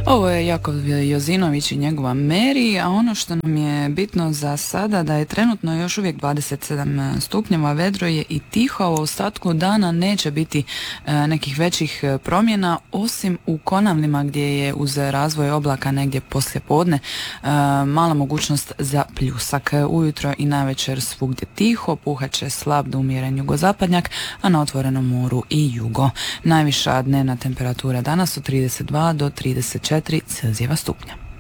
Ovo je Jakov Jozinović i njegova Meri, a ono što nam je bitno za sada da je trenutno još uvijek 27 stupnjeva, vedro je i tiho, a u ostatku dana neće biti nekih većih promjena, osim u Konavlima gdje je uz razvoj oblaka negdje poslije podne mala mogućnost za pljusak. Ujutro i navečer svugdje tiho, puhat će slab do umjeren jugozapadnjak, a na otvorenom moru i jugo. Najviša dnevna temperatura danas od 32 do 34 Celzijeva stupnja.